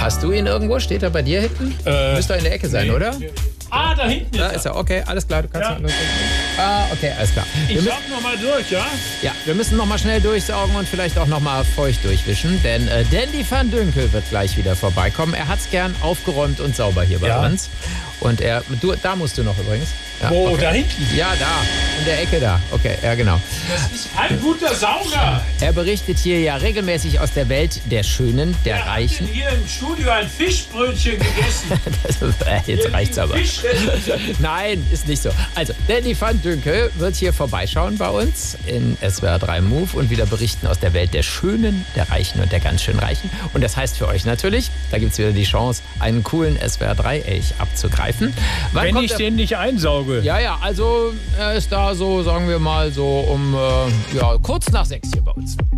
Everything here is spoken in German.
Hast du ihn irgendwo? Steht er bei dir hinten? Müsste er in der Ecke sein, oder? Ah, da hinten Da ist er. Okay, alles klar. Du kannst ihn okay, alles klar. Ich saug noch mal durch, ja? Ja, wir müssen noch mal schnell durchsaugen und vielleicht auch noch mal feucht durchwischen, denn Dandy van Dünkel wird gleich wieder vorbeikommen. Er hat's gern aufgeräumt und sauber hier bei uns. Und da musst du noch übrigens. Ja, Wo, da hinten? Ja, da, in der Ecke da. Okay, ja genau. Das ist ein guter Sauger. Er berichtet hier ja regelmäßig aus der Welt der Schönen, der Reichen. Hat denn hier im Studio ein Fischbrötchen gegessen? Jetzt reicht's aber. Fisch Nein, ist nicht so. Also, Dandy van Dünkel wird hier vorbeischauen bei uns in SWR 3 Move und wieder berichten aus der Welt der Schönen, der Reichen und der ganz schön Reichen. Und das heißt für euch natürlich, da gibt's wieder die Chance, einen coolen SWR 3 Elch abzugreifen. Wann Wenn ich den nicht einsauge. Ja, also er ist da so, sagen wir mal, so um kurz nach 6 hier bei uns.